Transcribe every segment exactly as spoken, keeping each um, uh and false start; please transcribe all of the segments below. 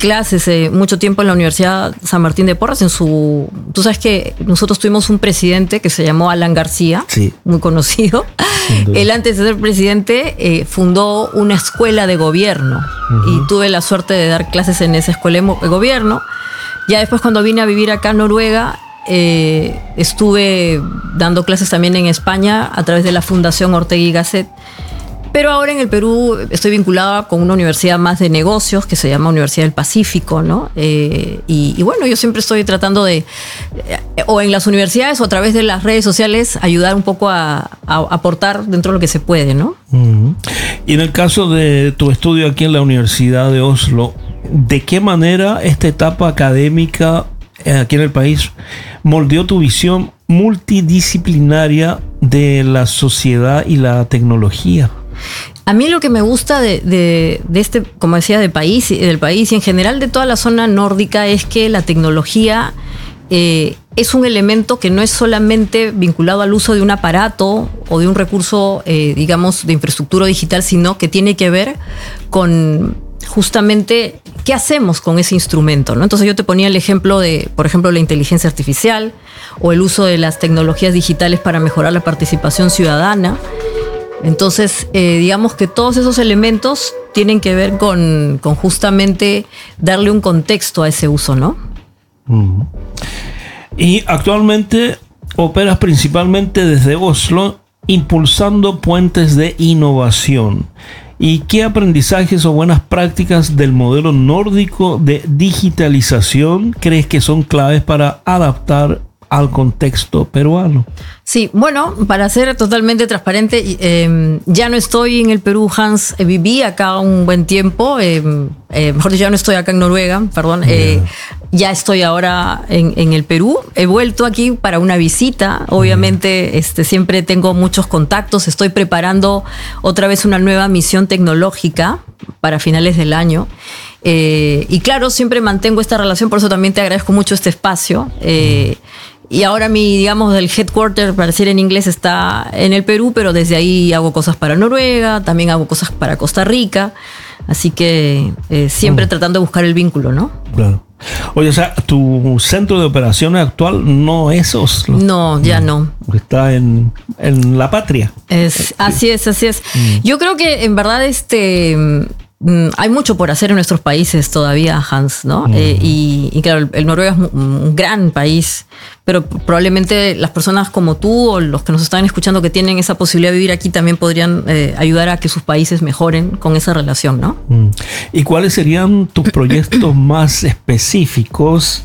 clases eh, mucho tiempo en la Universidad San Martín de Porres. En su, tú sabes que nosotros tuvimos un presidente que se llamó Alan García, sí, muy conocido. Él, antes de ser presidente, eh, fundó una escuela de gobierno, uh-huh, y tuve la suerte de dar clases en esa escuela de gobierno. Ya después, cuando vine a vivir acá en Noruega, eh, estuve dando clases también en España a través de la Fundación Ortega y Gasset. Pero ahora en el Perú estoy vinculada con una universidad más de negocios que se llama Universidad del Pacífico, ¿no? Eh, y, y bueno, yo siempre estoy tratando de, eh, o en las universidades o a través de las redes sociales, ayudar un poco a, a aportar dentro de lo que se puede, ¿no? Uh-huh. Y en el caso de tu estudio aquí en la Universidad de Oslo, ¿de qué manera esta etapa académica aquí en el país moldeó tu visión multidisciplinaria de la sociedad y la tecnología? A mí lo que me gusta de, de, de este, como decía, de país, del país y en general de toda la zona nórdica, es que la tecnología eh, es un elemento que no es solamente vinculado al uso de un aparato o de un recurso, eh, digamos, de infraestructura digital, sino que tiene que ver con justamente qué hacemos con ese instrumento, ¿no? Entonces yo te ponía el ejemplo de, por ejemplo, la inteligencia artificial o el uso de las tecnologías digitales para mejorar la participación ciudadana. Entonces, eh, digamos que todos esos elementos tienen que ver con, con justamente darle un contexto a ese uso, ¿no? Uh-huh. Y actualmente operas principalmente desde Oslo, impulsando puentes de innovación. ¿Y qué aprendizajes o buenas prácticas del modelo nórdico de digitalización crees que son claves para adaptar al contexto peruano? Sí, bueno, para ser totalmente transparente, eh, ya no estoy en el Perú, Hans. Eh, viví acá un buen tiempo, eh, eh, mejor dicho, ya no estoy acá en Noruega, perdón. Yeah. Eh, ya estoy ahora en, en el Perú. He vuelto aquí para una visita. Obviamente, yeah. este, siempre tengo muchos contactos. Estoy preparando otra vez una nueva misión tecnológica para finales del año. Eh, y claro, siempre mantengo esta relación, por eso también te agradezco mucho este espacio. Eh, Y ahora mi, digamos, el headquarter, para decir en inglés, está en el Perú, pero desde ahí hago cosas para Noruega, también hago cosas para Costa Rica. Así que eh, siempre mm. tratando de buscar el vínculo, ¿no? Claro. Oye, o sea, tu centro de operaciones actual no es Oslo. No, ya no. Está en, en la patria. Es, así es, así es. Mm. Yo creo que en verdad este... hay mucho por hacer en nuestros países todavía, Hans, ¿no? Mm. Eh, y, y claro, el, el Noruega es un gran país, pero probablemente las personas como tú o los que nos están escuchando que tienen esa posibilidad de vivir aquí también podrían eh, ayudar a que sus países mejoren con esa relación, ¿no? Mm. ¿Y cuáles serían tus proyectos más específicos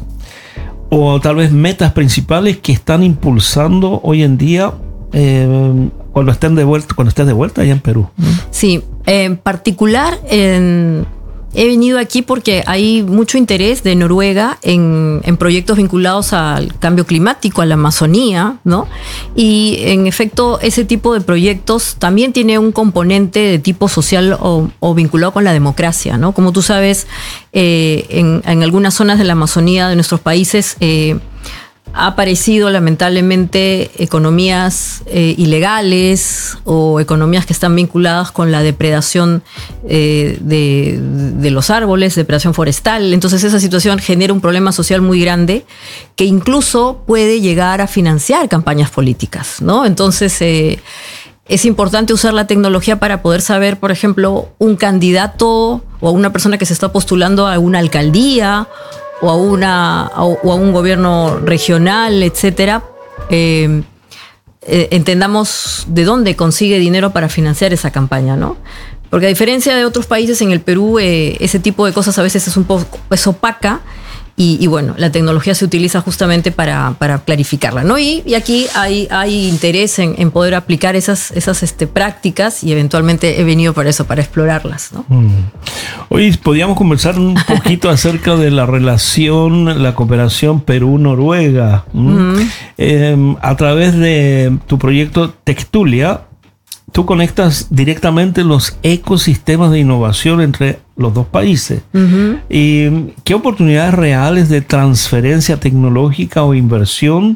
o tal vez metas principales que están impulsando hoy en día eh, cuando estén de vuelta, cuando estés de vuelta allá en Perú? Sí, en particular en, he venido aquí porque hay mucho interés de Noruega en, en proyectos vinculados al cambio climático, a la Amazonía, ¿no? Y en efecto ese tipo de proyectos también tiene un componente de tipo social o, o vinculado con la democracia, ¿no? Como tú sabes, eh, en, en algunas zonas de la Amazonía de nuestros países eh, ha aparecido lamentablemente economías eh, ilegales o economías que están vinculadas con la depredación eh, de, de los árboles, depredación forestal. Entonces esa situación genera un problema social muy grande que incluso puede llegar a financiar campañas políticas, ¿no? Entonces eh, es importante usar la tecnología para poder saber, por ejemplo, un candidato o una persona que se está postulando a una alcaldía o a, una, o a un gobierno regional, etcétera, eh, eh, entendamos de dónde consigue dinero para financiar esa campaña, ¿no? Porque a diferencia de otros países, en el Perú eh, ese tipo de cosas a veces es un poco es opaca y, y bueno, la tecnología se utiliza justamente para, para clarificarla, ¿no? Y, y aquí hay, hay interés en, en poder aplicar esas, esas este, prácticas y eventualmente he venido para eso, para explorarlas, ¿no? Mm. Hoy podríamos conversar un poquito acerca de la relación, la cooperación Perú-Noruega. ¿Mm? Mm. Eh, a través de tu proyecto Textulia, tú conectas directamente los ecosistemas de innovación entre los dos países. Uh-huh. ¿Y qué oportunidades reales de transferencia tecnológica o inversión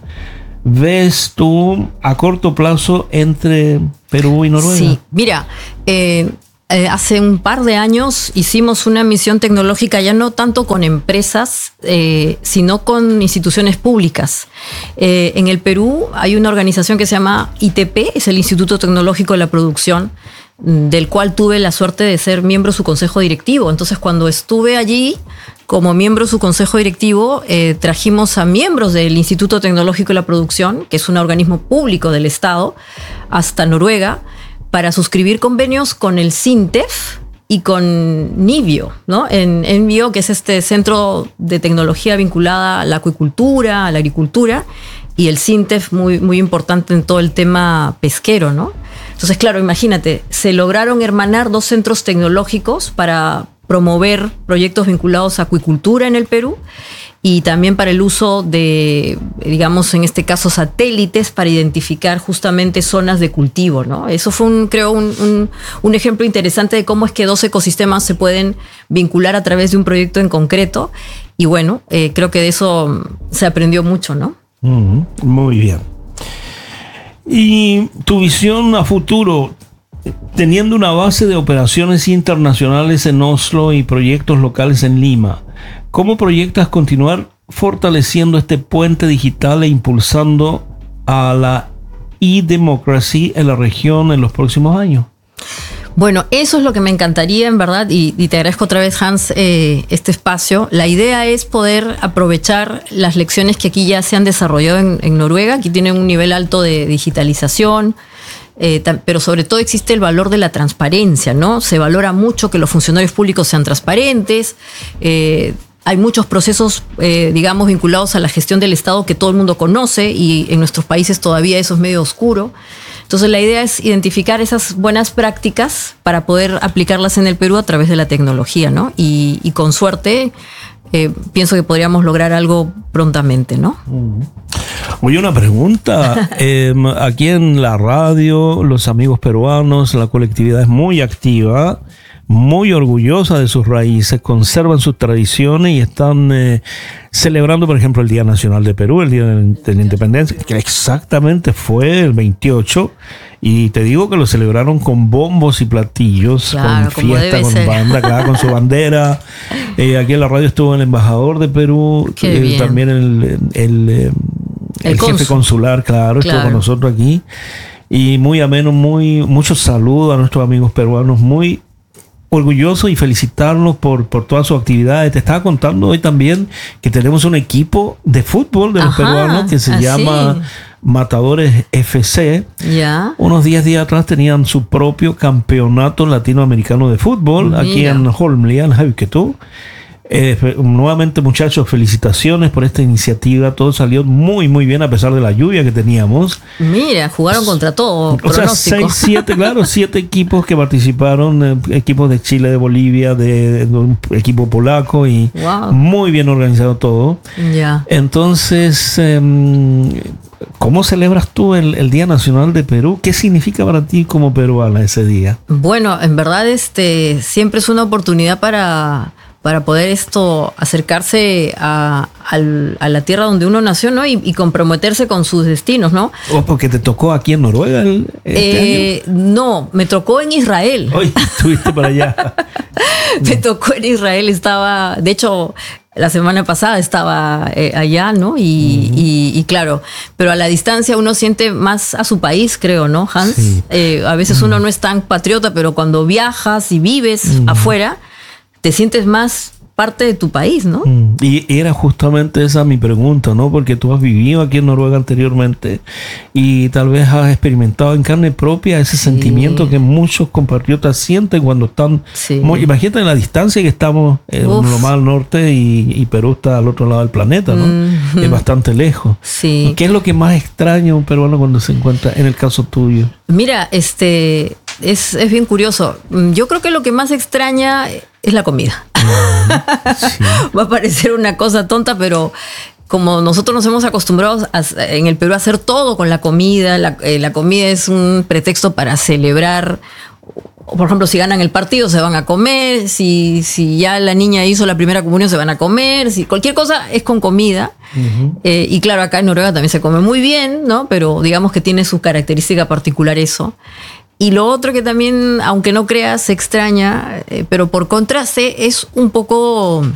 ves tú a corto plazo entre Perú y Noruega? Sí, mira, eh, Eh, hace un par de años hicimos una misión tecnológica ya no tanto con empresas, eh, sino con instituciones públicas. Eh, en el Perú hay una organización que se llama I T P, es el Instituto Tecnológico de la Producción, del cual tuve la suerte de ser miembro de su consejo directivo. Entonces, cuando estuve allí como miembro de su consejo directivo, eh, trajimos a miembros del Instituto Tecnológico de la Producción, que es un organismo público del Estado, hasta Noruega, para suscribir convenios con el SINTEF y con NIBIO, ¿no? En NIBIO, que es este centro de tecnología vinculada a la acuicultura, a la agricultura, y el SINTEF muy, muy importante en todo el tema pesquero, ¿no? Entonces, claro, imagínate, se lograron hermanar dos centros tecnológicos para promover proyectos vinculados a acuicultura en el Perú y también para el uso de, digamos, en este caso, satélites para identificar justamente zonas de cultivo, ¿no? Eso fue, un, creo, un, un, un ejemplo interesante de cómo es que dos ecosistemas se pueden vincular a través de un proyecto en concreto. Y bueno, eh, creo que de eso se aprendió mucho, ¿no? Mm, muy bien. Y tu visión a futuro, teniendo una base de operaciones internacionales en Oslo y proyectos locales en Lima, ¿cómo proyectas continuar fortaleciendo este puente digital e impulsando a la e-democracy en la región en los próximos años? Bueno, eso es lo que me encantaría, en verdad, y, y te agradezco otra vez, Hans, eh, este espacio. La idea es poder aprovechar las lecciones que aquí ya se han desarrollado en, en Noruega. Aquí tienen un nivel alto de digitalización, eh, pero sobre todo existe el valor de la transparencia, ¿no? Se valora mucho que los funcionarios públicos sean transparentes. Eh, hay muchos procesos, eh, digamos, vinculados a la gestión del Estado que todo el mundo conoce y en nuestros países todavía eso es medio oscuro. Entonces la idea es identificar esas buenas prácticas para poder aplicarlas en el Perú a través de la tecnología, ¿no? Y, y con suerte eh, pienso que podríamos lograr algo prontamente, ¿no? Oye, una pregunta. eh, aquí en la radio, los amigos peruanos, la colectividad es muy activa, muy orgullosa de sus raíces, conservan sus tradiciones y están eh, celebrando, por ejemplo, el Día Nacional de Perú, el Día de la Independencia, que exactamente fue el veintiocho, y te digo que lo celebraron con bombos y platillos, claro, con fiesta, con ser. banda, claro, con su bandera. Eh, aquí en la radio estuvo el embajador de Perú, eh, también el, el, el, el, el jefe consular, claro, claro, estuvo con nosotros aquí. Y muy ameno, muy, muchos saludos a nuestros amigos peruanos, muy orgulloso y felicitarlos por, por todas sus actividades. Te estaba contando hoy también que tenemos un equipo de fútbol de los Ajá, peruanos que se así. llama Matadores F C. Ya. Unos diez días atrás tenían su propio campeonato latinoamericano de fútbol. Mira. Aquí en Holmlia, en Hauketu. Eh, nuevamente, muchachos, felicitaciones por esta iniciativa. Todo salió muy muy bien a pesar de la lluvia que teníamos. Mira, jugaron contra todo. O sea, seis, siete, claro, siete equipos que participaron, eh, equipos de Chile, de Bolivia, de, de un equipo polaco, y wow. muy bien organizado todo. Ya. Entonces, eh, ¿cómo celebras tú el, el Día Nacional de Perú? ¿Qué significa para ti como peruana ese día? Bueno, en verdad, este siempre es una oportunidad para para poder esto acercarse a, a, a la tierra donde uno nació, ¿no? Y, y comprometerse con sus destinos, ¿no? ¿O porque te tocó aquí en Noruega el, este eh, año? No, me tocó en Israel. Hoy estuviste para allá. Me tocó en Israel, estaba, de hecho, la semana pasada estaba eh, allá, ¿no? Y, uh-huh. y, y claro, pero a la distancia uno siente más a su país, creo, ¿no, Hans? Sí. Eh, a veces uh-huh. uno no es tan patriota, pero cuando viajas y vives uh-huh. afuera, te sientes más parte de tu país, ¿no? Y era justamente esa mi pregunta, ¿no? Porque tú has vivido aquí en Noruega anteriormente y tal vez has experimentado en carne propia ese sí. sentimiento que muchos compatriotas sienten cuando están... Sí. Muy, imagínate la distancia que estamos en lo más al norte y, y Perú está al otro lado del planeta, ¿no? Mm-hmm. Es bastante lejos. Sí. ¿Qué es lo que más extraña un peruano cuando se encuentra en el caso tuyo? Mira, este... Es, es bien curioso. Yo creo que lo que más extraña es la comida. Sí. Va a parecer una cosa tonta, pero como nosotros nos hemos acostumbrado a, en el Perú a hacer todo con la comida, la, eh, la comida es un pretexto para celebrar. Por ejemplo, si ganan el partido se van a comer, si, si ya la niña hizo la primera comunión se van a comer, si cualquier cosa es con comida. Uh-huh. Eh, y claro, acá en Noruega también se come muy bien, ¿no? Pero digamos que tiene su característica particular eso. Y lo otro que también, aunque no creas, se extraña, eh, pero por contraste es un poco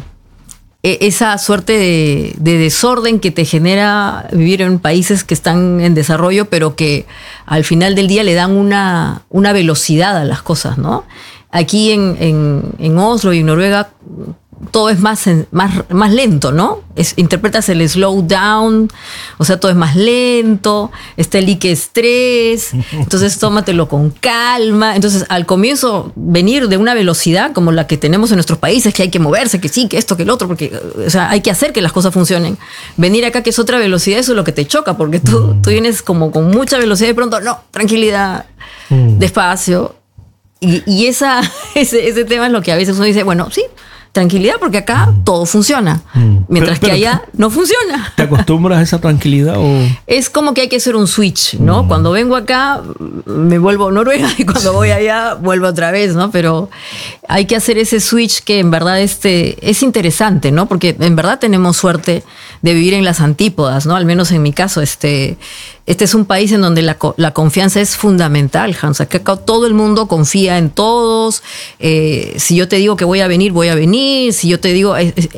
eh, esa suerte de, de desorden que te genera vivir en países que están en desarrollo, pero que al final del día le dan una, una velocidad a las cosas, ¿no? Aquí en, en, en Oslo y en Noruega todo es más, más, más lento, ¿no? Es, interpretas el slow down, o sea, todo es más lento, está el Ike estrés, entonces tómatelo con calma. Entonces, al comienzo, venir de una velocidad como la que tenemos en nuestros países, que hay que moverse, que sí, que esto, que el otro, porque, o sea, hay que hacer que las cosas funcionen. Venir acá, que es otra velocidad, eso es lo que te choca, porque tú, tú vienes como con mucha velocidad y de pronto, no, tranquilidad, despacio. Y, y esa, ese, ese tema es lo que a veces uno dice, bueno, sí, tranquilidad, porque acá mm. todo funciona, mm. mientras pero, pero, que allá no funciona. ¿Te acostumbras a esa tranquilidad? O? Es como que hay que hacer un switch, ¿no? Mm. Cuando vengo acá me vuelvo Noruega y cuando sí. voy allá vuelvo otra vez, ¿no? Pero hay que hacer ese switch que en verdad este, es interesante, ¿no? Porque en verdad tenemos suerte de vivir en las antípodas, ¿no? Al menos en mi caso, este... Este es un país en donde la, la confianza es fundamental, Hans. Acá todo el mundo confía en todos. Eh, si yo te digo que voy a venir, voy a venir. Si yo te digo,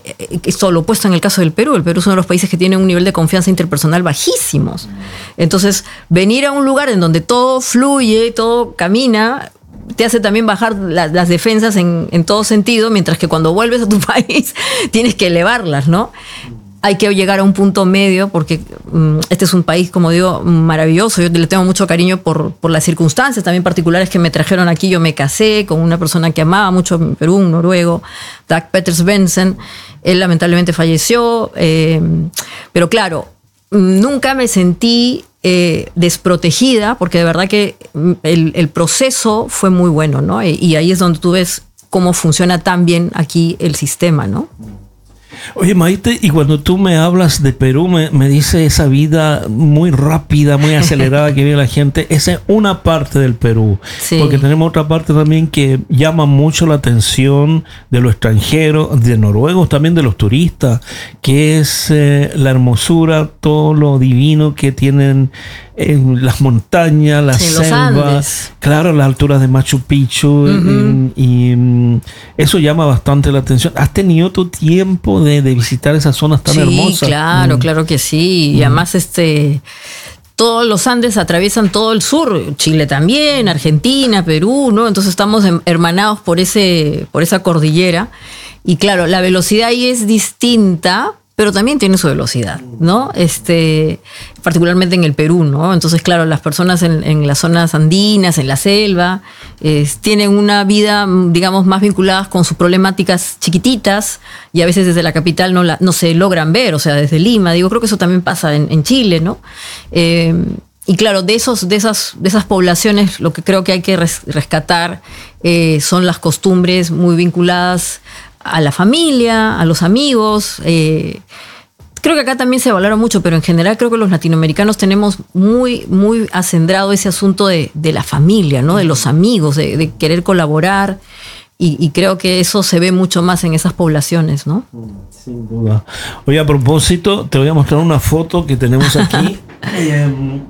esto lo opuesto en el caso del Perú. El Perú es uno de los países que tiene un nivel de confianza interpersonal bajísimos. Entonces, venir a un lugar en donde todo fluye, todo camina, te hace también bajar la, las defensas en, en todo sentido, mientras que cuando vuelves a tu país tienes que elevarlas, ¿no? Hay que llegar a un punto medio porque um, este es un país, como digo, maravilloso. Yo le tengo mucho cariño por, por las circunstancias también particulares que me trajeron aquí. Yo me casé con una persona que amaba mucho en Perú, un noruego, Dag Peters Bensen. Él lamentablemente falleció. Eh, pero claro, nunca me sentí eh, desprotegida porque de verdad que el, el proceso fue muy bueno, ¿no? Y, y ahí es donde tú ves cómo funciona tan bien aquí el sistema, ¿no? Oye, Maite, y cuando tú me hablas de Perú, me, me dice esa vida muy rápida, muy acelerada que vive la gente. Esa es una parte del Perú. Sí. Porque tenemos otra parte también que llama mucho la atención de los extranjeros, de noruegos, también de los turistas, que es eh, la hermosura, todo lo divino que tienen en las montañas, las sí, selvas, claro, las alturas de Machu Picchu, uh-huh. y, y eso llama bastante la atención. ¿Has tenido tu tiempo de, de visitar esas zonas tan sí, hermosas? Sí, claro, mm. claro que sí. Mm. Y además este... todos los Andes atraviesan todo el sur, Chile también, Argentina, Perú, ¿no? Entonces estamos hermanados por ese, por esa cordillera. Y claro, la velocidad ahí es distinta, pero también tiene su velocidad, ¿no? Este, particularmente en el Perú, ¿no? Entonces, claro, las personas en, en las zonas andinas, en la selva, eh, tienen una vida, digamos, más vinculadas con sus problemáticas chiquititas y a veces desde la capital no, la, no se logran ver, o sea, desde Lima. Digo, creo que eso también pasa en, en Chile, ¿no? Eh, y claro, de, esos, de, esas, de esas poblaciones lo que creo que hay que res, rescatar eh, son las costumbres muy vinculadas a la familia, a los amigos. Eh, creo que acá también se valora mucho, pero en general creo que los latinoamericanos tenemos muy, muy acendrado ese asunto de, de la familia, ¿no? De los amigos, de, de querer colaborar. Y, y creo que eso se ve mucho más en esas poblaciones, ¿no? Sin duda. Oye, a propósito, te voy a mostrar una foto que tenemos aquí. eh,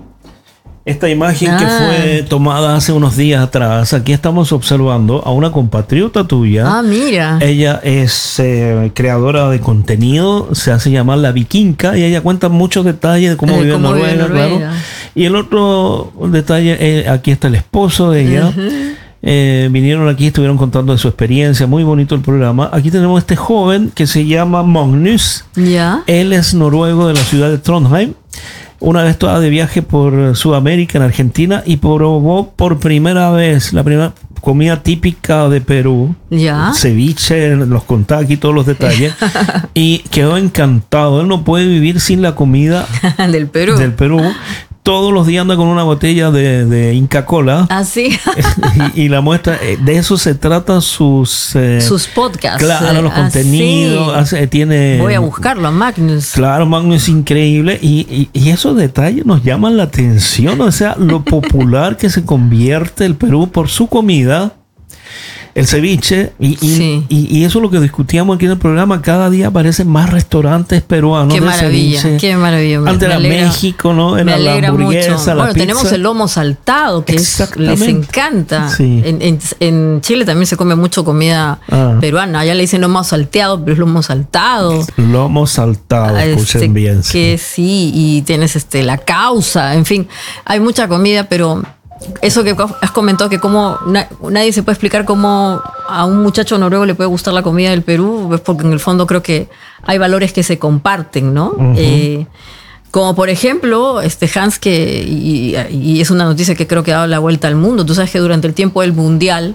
Esta imagen ah. que fue tomada hace unos días atrás. Aquí estamos observando a una compatriota tuya. Ah, mira. Ella es eh, creadora de contenido, se hace llamar La Vikinga, y ella cuenta muchos detalles de cómo eh, vive en Noruega, vive Noruega, claro. Y el otro detalle, eh, aquí está el esposo de ella. Uh-huh. Eh, vinieron aquí, estuvieron contando de su experiencia, muy bonito el programa. Aquí tenemos este joven que se llama Magnus. Yeah. Él es noruego de la ciudad de Trondheim. Una vez estaba de viaje por Sudamérica, en Argentina, y probó por primera vez la primera comida típica de Perú. Ya. Ceviche, los contaba aquí todos los detalles. Y quedó encantado. Él no puede vivir sin la comida del Perú. Del Perú. Todos los días anda con una botella de, de Inca Kola. Ah, sí. y, y la muestra, de eso se trata sus... Eh, sus podcasts. Claro, los ah, contenidos. Sí. Hace, tiene, Voy a buscarlo, a Magnus. Claro, Magnus es increíble. Y, y, y esos detalles nos llaman la atención. O sea, lo popular que se convierte el Perú por su comida. el ceviche, y, y, Sí. y, y eso es lo que discutíamos aquí en el programa. Cada día aparecen más restaurantes peruanos Qué de maravilla, ceviche. qué maravilla. Me- Antes me era alegra- México, ¿no? Me Era la alegra hamburguesa, mucho. la Bueno, pizza. tenemos el lomo saltado, que es- Exactamente. les encanta. Sí. En, en- en Chile también se come mucho comida Ah. peruana. Allá le dicen lomo salteado, pero es lomo saltado. Lomo saltado, escuchen Este, bien. sí. que sí, y tienes este la causa, en fin, hay mucha comida, pero eso que has comentado, que como na- nadie se puede explicar cómo a un muchacho noruego le puede gustar la comida del Perú, es porque en el fondo creo que hay valores que se comparten, ¿no? Ujú. Eh, como por ejemplo, este Hans, que y, y es una noticia que creo que ha dado la vuelta al mundo. Tú sabes que durante el tiempo del Mundial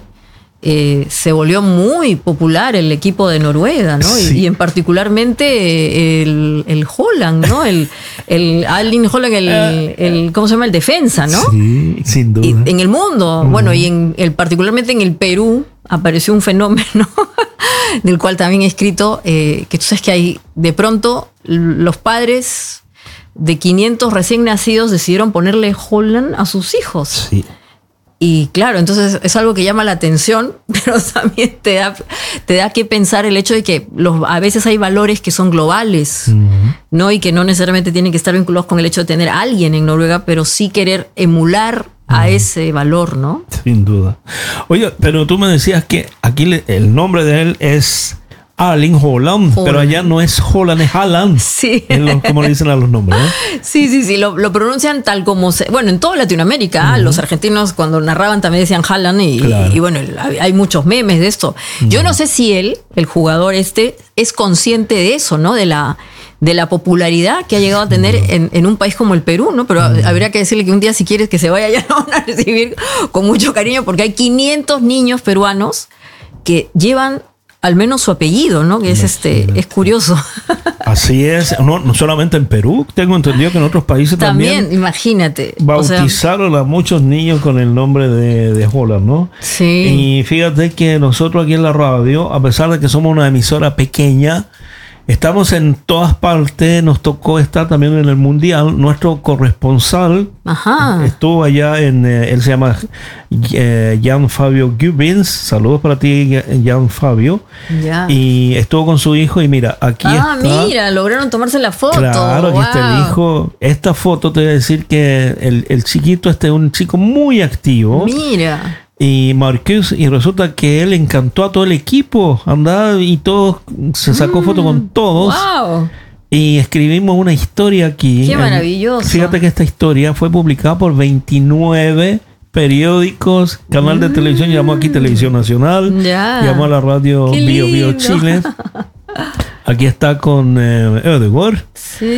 eh, se volvió muy popular el equipo de Noruega, ¿no? Sí. Y, y en particularmente eh, el, el Holland, ¿no? El, el Erling Haaland, el, el, ¿cómo se llama? El defensa, ¿no? Sí, sin duda. Y en el mundo, bueno, y en el, particularmente en el Perú apareció un fenómeno del cual también he escrito, eh, que tú sabes que hay, de pronto los padres de quinientos recién nacidos decidieron ponerle Holland a sus hijos. Sí. Y claro, entonces es algo que llama la atención, pero también te da, te da que pensar el hecho de que los, a veces hay valores que son globales, Ujú. ¿no? Y que no necesariamente tienen que estar vinculados con el hecho de tener a alguien en Noruega, pero sí querer emular a ese valor, ¿no? Sin duda. Oye, pero tú me decías que aquí le- el nombre de él es Erling Haaland, Haaland. pero allá no es Haaland, es Haaland. Sí. Es lo- como le dicen a los nombres, ¿no? Sí, sí, sí, lo, lo pronuncian tal como se... Bueno, en toda Latinoamérica, uh-huh. Los argentinos cuando narraban también decían Haaland y, Claro. y bueno, hay muchos memes de esto. Uh-huh. Yo no sé si él, el jugador este, es consciente de eso, ¿no? De la, de la popularidad que ha llegado a tener uh-huh. en, en un país como el Perú, ¿no? Pero uh-huh. habría que decirle que un día si quieres que se vaya ya lo van a recibir con mucho cariño porque hay quinientos niños peruanos que llevan al menos su apellido, ¿no? Que es este, es curioso. Así es, no, no solamente en Perú, tengo entendido que en otros países también. También, imagínate. Bautizaron o sea, a muchos niños con el nombre de, de Haaland, ¿no? Sí. Y fíjate que nosotros aquí en la radio, a pesar de que somos una emisora pequeña, estamos en todas partes, nos tocó estar también en el Mundial. Nuestro corresponsal Ajá. estuvo allá en, eh, él se llama eh, Jan Fabio Gubbins, saludos para ti Jan Fabio, ya. Y estuvo con su hijo y mira, aquí ah, está. Ah, mira, lograron tomarse la foto. Claro, aquí wow. está el hijo. Esta foto te voy a decir que el, el chiquito este es un chico muy activo. Mira. Y Marcus, y resulta que él encantó a todo el equipo, andaba y todos, se sacó mm, foto con todos. Wow. Y escribimos una historia aquí. Qué maravilloso. Fíjate que esta historia fue publicada por veintinueve periódicos, canal de mm. televisión, llamó aquí Televisión Nacional, ya. llamó a la radio Bio Bio Chile. Aquí está con eh, Edward. Sí.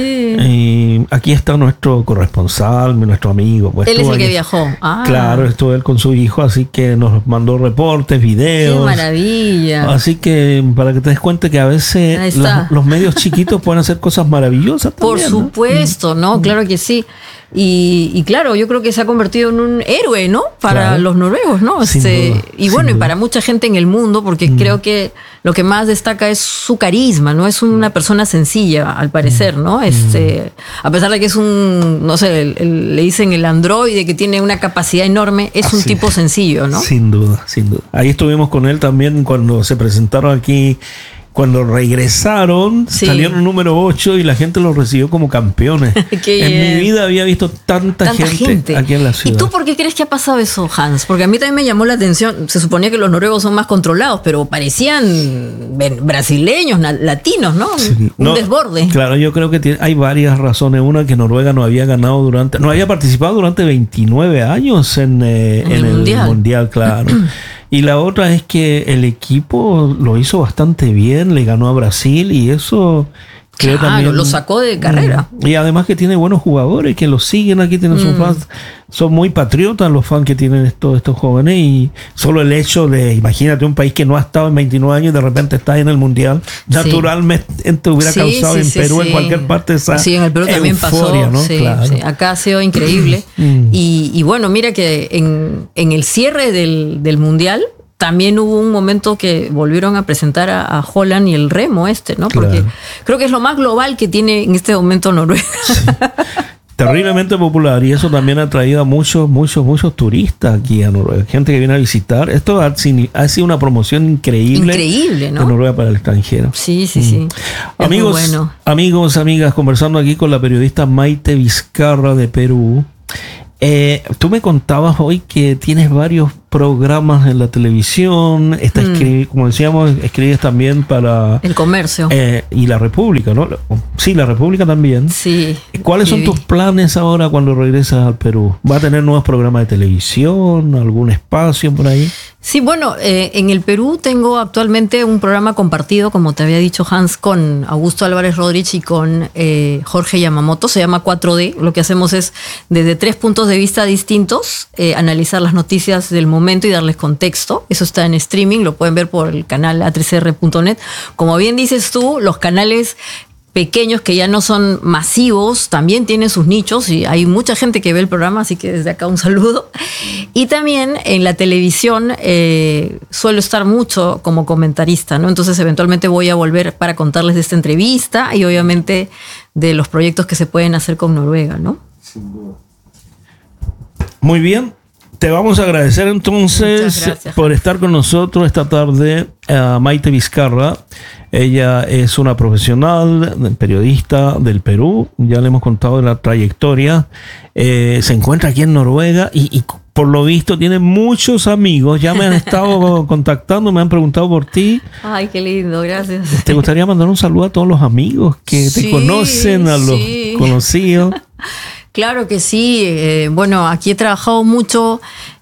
Y aquí está nuestro corresponsal, nuestro amigo. Pues, él es el aquí. que viajó. Ah. Claro, estuvo él con su hijo, así que nos mandó reportes, videos. ¡Qué maravilla! Así que para que te des cuenta que a veces la, los medios chiquitos pueden hacer cosas maravillosas también. Por supuesto, ¿no? ¿no? Claro que sí. Y, y claro, yo creo que se ha convertido en un héroe, ¿no? Para claro. los noruegos, ¿no? Este, duda, y bueno, y para mucha gente en el mundo, porque mm. creo que lo que más destaca es su carisma, ¿no? Es una persona sencilla, al parecer, ¿no? Este, a pesar de que es un, no sé, el, el, le dicen el androide, que tiene una capacidad enorme, es Así un tipo sencillo, ¿no? Sin duda, sin duda. Ahí estuvimos con él también cuando se presentaron aquí. Cuando regresaron, sí. salieron número ocho y la gente los recibió como campeones. En mi vida había visto tanta, tanta gente, gente aquí en la ciudad. ¿Y tú por qué crees que ha pasado eso, Hans? Porque a mí también me llamó la atención. Se suponía que los noruegos son más controlados, pero parecían brasileños, latinos, ¿no? Sí. Un no, desborde. Claro, yo creo que tiene, hay varias razones. Una, que Noruega no había ganado durante, no había participado durante veintinueve años en, eh, en, en el, el mundial. mundial, claro. Y la otra es que el equipo lo hizo bastante bien, le ganó a Brasil y eso creo claro, también lo sacó de carrera. Y además que tiene buenos jugadores que lo siguen, aquí tienen mm. sus fans, son muy patriotas los fans que tienen estos, estos jóvenes y solo el hecho de, imagínate un país que no ha estado en veintinueve años y de repente está en el mundial, sí. naturalmente hubiera sí, causado sí, en sí, Perú, sí. en cualquier parte esa Sí, en el Perú también euforia, pasó, ¿no? sí, claro. sí. Acá ha sido increíble. mm. y, y bueno, mira que en, en el cierre del, del mundial también hubo un momento que volvieron a presentar a, a Haaland y el remo este, ¿no? Porque claro. creo que es lo más global que tiene en este momento Noruega. Sí. terriblemente popular, y eso también ha traído a muchos, muchos, muchos turistas aquí a Noruega, gente que viene a visitar. Esto ha, ha sido una promoción increíble, increíble, ¿no? de Noruega para el extranjero. Sí, sí, sí. Mm. Amigos, bueno. amigos, amigas, conversando aquí con la periodista Maite Vizcarra de Perú. Eh, tú me contabas hoy que tienes varios programas en la televisión, está mm. escri- como decíamos, escribes también para El Comercio eh, y La República, ¿no? Sí, La República también. Sí. ¿Cuáles son tus planes ahora cuando regresas al Perú? ¿Vas a tener nuevos programas de televisión, algún espacio por ahí? Sí, bueno, eh, en el Perú tengo actualmente un programa compartido, como te había dicho Hans, con Augusto Álvarez Rodríguez y con eh, Jorge Yamamoto. Se llama cuatro D. Lo que hacemos es, desde tres puntos de vista distintos, eh, analizar las noticias del momento y darles contexto. Eso está en streaming, lo pueden ver por el canal a tres r punto net. Como bien dices tú, los canales pequeños que ya no son masivos también tienen sus nichos y hay mucha gente que ve el programa, así que desde acá un saludo. Y también en la televisión eh, suelo estar mucho como comentarista, ¿no? Entonces eventualmente voy a volver para contarles de esta entrevista y obviamente de los proyectos que se pueden hacer con Noruega, ¿no? Muy bien. Te vamos a agradecer entonces gracias, por estar con nosotros esta tarde, uh, Maite Vizcarra. Ella es una profesional, periodista del Perú. Ya le hemos contado de la trayectoria. Eh, se encuentra aquí en Noruega y, y por lo visto tiene muchos amigos. Ya me han estado contactando, me han preguntado por ti. Ay, qué lindo, gracias. ¿Te gustaría mandar un saludo a todos los amigos que sí, te conocen, a los sí. conocidos? Claro que sí. Eh, bueno, aquí he trabajado mucho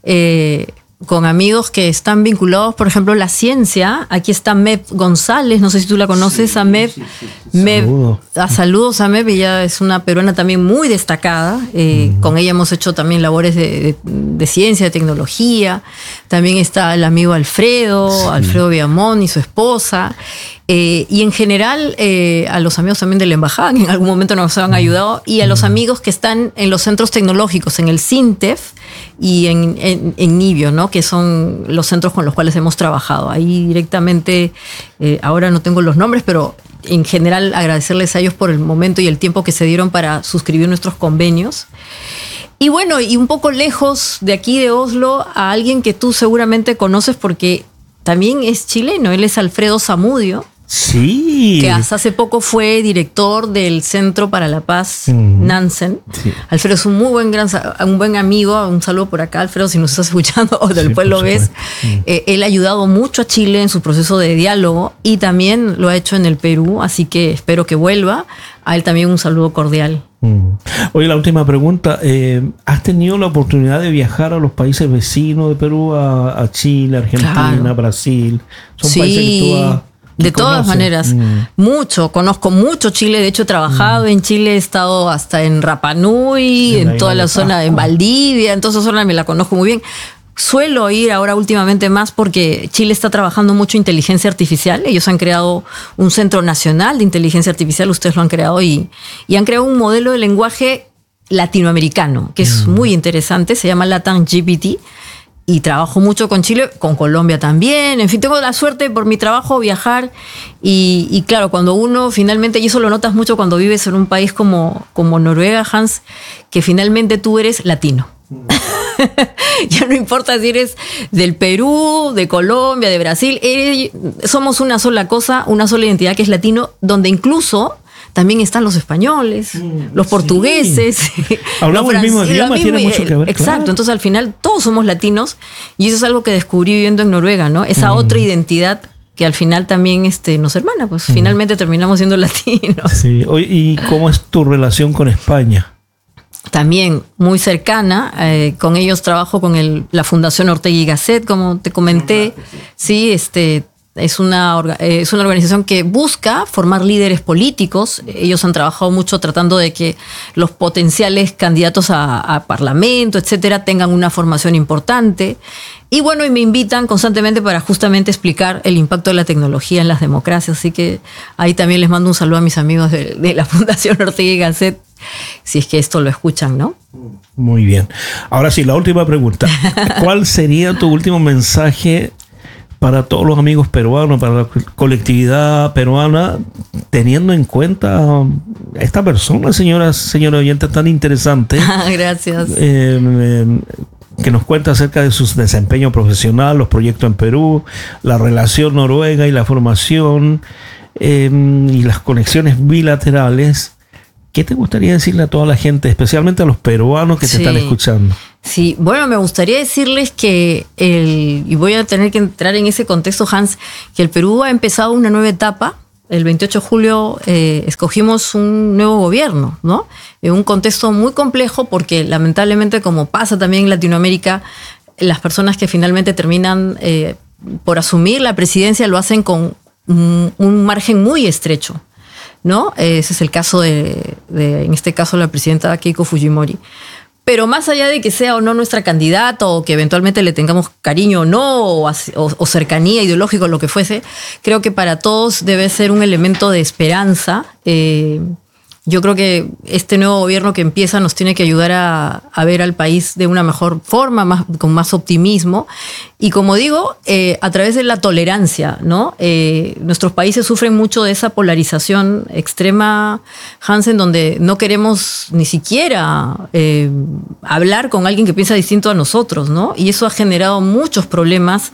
eh, con amigos que están vinculados, por ejemplo, a la ciencia. Aquí está Meb González, no sé si tú la conoces, sí, a Meb. Sí, sí, sí. Meb saludos. A saludos a Meb, ella es una peruana también muy destacada. Eh, uh-huh. Con ella hemos hecho también labores de, de, de ciencia, de tecnología. También está el amigo Alfredo, sí. Alfredo Viamón y su esposa. Eh, y en general eh, a los amigos también de la embajada, que en algún momento nos han ayudado, y a los amigos que están en los centros tecnológicos, en el SINTEF y en, en, en Nibio, ¿no? Que son los centros con los cuales hemos trabajado. Ahí directamente, eh, ahora no tengo los nombres, pero en general agradecerles a ellos por el momento y el tiempo que se dieron para suscribir nuestros convenios. Y bueno, y un poco lejos de aquí de Oslo, a alguien que tú seguramente conoces porque también es chileno, él es Alfredo Zamudio. Sí. Que hasta hace poco fue director del Centro para la Paz, mm. Nansen. Sí. Alfredo es un muy buen gran, un buen amigo. Un saludo por acá, Alfredo, si nos estás escuchando o después sí, lo ves. Mm. Eh, él ha ayudado mucho a Chile en su proceso de diálogo y también lo ha hecho en el Perú, así que espero que vuelva. A él también un saludo cordial. Mm. Oye, la última pregunta. Eh, ¿Has tenido la oportunidad de viajar a los países vecinos de Perú, a, a Chile, Argentina, claro. Brasil? Son sí. países que tú has... De todas conoce? maneras, mm. mucho, conozco mucho Chile, de hecho he trabajado mm. en Chile, he estado hasta en Rapa Nui, en, en toda la zona, en Valdivia, en toda esa zona me la conozco muy bien. Suelo ir ahora últimamente más porque Chile está trabajando mucho inteligencia artificial. Ellos han creado un centro nacional de inteligencia artificial, ustedes lo han creado y, y han creado un modelo de lenguaje latinoamericano, que es mm. muy interesante, se llama Latam G P T. Y trabajo mucho con Chile, con Colombia también. En fin, tengo la suerte por mi trabajo viajar. Y, y claro, cuando uno finalmente, y eso lo notas mucho cuando vives en un país como, como Noruega, Hans, que finalmente tú eres latino. Mm. Ya no importa si eres del Perú, de Colombia, de Brasil. Eres, somos una sola cosa, una sola identidad que es latino, donde incluso... También están los españoles, mm, los portugueses. Sí. Hablamos el mismo idioma, mismo, tiene mucho que ver. Exacto, claro. Entonces al final todos somos latinos y eso es algo que descubrí viviendo en Noruega, ¿no? Esa mm. otra identidad que al final también este, nos hermana, pues mm. finalmente terminamos siendo latinos. Sí. ¿Y cómo es tu relación con España? También muy cercana, eh, con ellos trabajo con el, la Fundación Ortega y Gasset, como te comenté. Sí, este... Es una, es una organización que busca formar líderes políticos. Ellos han trabajado mucho tratando de que los potenciales candidatos a, a parlamento, etcétera, tengan una formación importante. Y bueno, y me invitan constantemente para justamente explicar el impacto de la tecnología en las democracias. Así que ahí también les mando un saludo a mis amigos de, de la Fundación Ortega y Gasset, si es que esto lo escuchan, ¿no? Muy bien. Ahora sí, la última pregunta. ¿Cuál sería tu último mensaje para todos los amigos peruanos, para la colectividad peruana, teniendo en cuenta esta persona, señora, señora oyente, tan interesante. Gracias. Eh, eh, que nos cuenta acerca de su desempeño profesional, los proyectos en Perú, la relación Noruega y la formación eh, y las conexiones bilaterales. ¿Qué te gustaría decirle a toda la gente, especialmente a los peruanos que Sí. te están escuchando? Sí, bueno, me gustaría decirles que, el, y voy a tener que entrar en ese contexto, Hans, que el Perú ha empezado una nueva etapa. El veintiocho de julio eh, escogimos un nuevo gobierno, ¿no? En un contexto muy complejo porque lamentablemente, como pasa también en Latinoamérica, las personas que finalmente terminan eh, por asumir la presidencia lo hacen con un, un margen muy estrecho, ¿no? Ese es el caso de, de, en este caso, la presidenta Keiko Fujimori. Pero más allá de que sea o no nuestra candidata o que eventualmente le tengamos cariño o no, o, o, o cercanía ideológica o lo que fuese, creo que para todos debe ser un elemento de esperanza. Eh, yo creo que este nuevo gobierno que empieza nos tiene que ayudar a, a ver al país de una mejor forma, más, con más optimismo. Y como digo, eh, a través de la tolerancia, ¿no? Eh, nuestros países sufren mucho de esa polarización extrema, Hansen, donde no queremos ni siquiera eh, hablar con alguien que piensa distinto a nosotros, ¿no? Y eso ha generado muchos problemas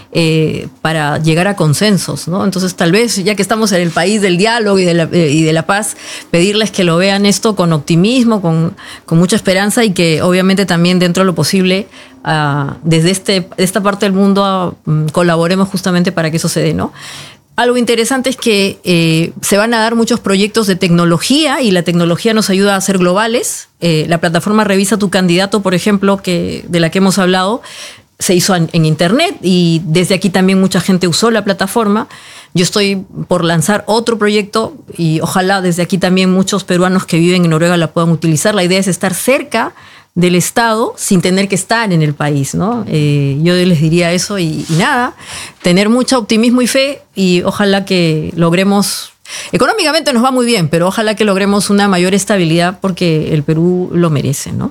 eh, para llegar a consensos, ¿no? Entonces, tal vez, ya que estamos en el país del diálogo y de la, eh, y de la paz, pedirles que lo vean esto con optimismo, con, con mucha esperanza y que obviamente también dentro de lo posible Uh, desde este, esta parte del mundo uh, colaboremos justamente para que eso se dé, ¿no? Algo interesante es que eh, se van a dar muchos proyectos de tecnología y la tecnología nos ayuda a ser globales. Eh, la plataforma Revisa tu Candidato, por ejemplo, que, de la que hemos hablado, se hizo en, en internet y desde aquí también mucha gente usó la plataforma. Yo estoy por lanzar otro proyecto y ojalá desde aquí también muchos peruanos que viven en Noruega la puedan utilizar. La idea es estar cerca del Estado sin tener que estar en el país, ¿no? Eh, yo les diría eso y, y nada, tener mucho optimismo y fe y ojalá que logremos, económicamente nos va muy bien, pero ojalá que logremos una mayor estabilidad porque el Perú lo merece, ¿no?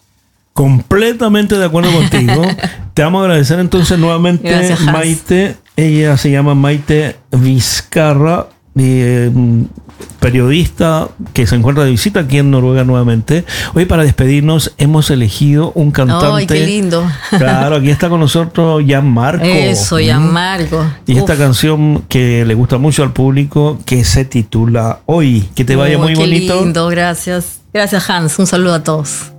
Completamente de acuerdo contigo. Te vamos a agradecer entonces nuevamente. Gracias, Maite. Ella se llama Maite Vizcarra, eh, periodista que se encuentra de visita aquí en Noruega nuevamente. Hoy, para despedirnos, hemos elegido un cantante. ¡Ay, qué lindo! Claro, aquí está con nosotros Gianmarco. Eso, Gianmarco. Y Uf. esta canción que le gusta mucho al público, que se titula Hoy. Que te vaya oh, muy qué bonito. Qué lindo, gracias. Gracias, Hans. Un saludo a todos.